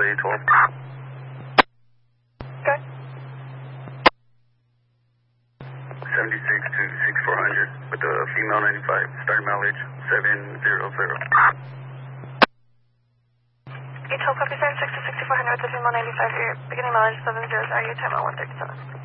Charlie 12. Good. 76 to 6400 with the female 95, start mileage 700. 812 copy, 76 to 6400 with the female 95, your beginning mileage 70, are you time on 137?